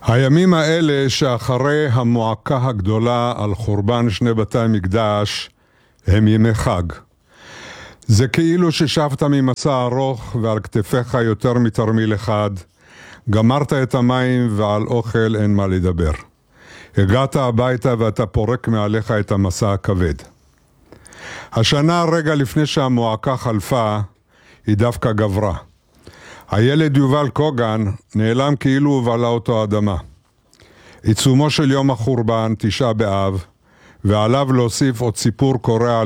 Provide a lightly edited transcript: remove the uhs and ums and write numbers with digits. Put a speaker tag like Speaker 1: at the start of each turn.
Speaker 1: הימים האלה שאחרי המועקה הגדולה על חורבן שני בתי המקדש הם ימי חג. זה כאילו ששבת ממסע ארוך ועל כתפיך יותר מתרמיל אחד, גמרת את המים ועל אוכל אין מה לדבר. הגעת הביתה ואתה פורק מעליך את המסע הכבד. השנה רגע לפני שהמועקה חלפה היא דווקא גברה. הילד יובל קוגן נעלם כאילו הובלה אותו אדמה. עיצומו של יום החורבן, 9 באב, ועליו להוסיף עוד סיפור קורע